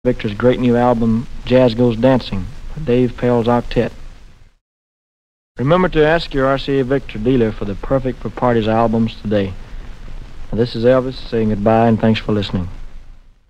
Victor's great new album, Jazz Goes Dancing, with Dave Pell's Octet. Remember to ask your RCA Victor dealer for the Perfect for Parties albums today. Now, this is Elvis saying goodbye and thanks for listening.